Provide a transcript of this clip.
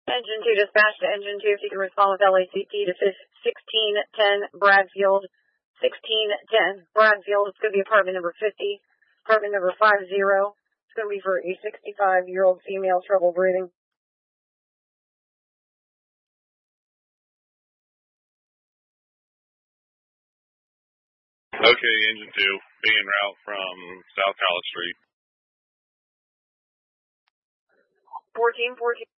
Engine 2 dispatch to Engine 2 if you can respond with LACT to 1610 Bradfield. 1610 Bradfield. It's going to be apartment number 50, apartment number 50. It's going to be for a 65-year-old female, trouble breathing. Okay, Engine 2, be en route from South College Street. 1414.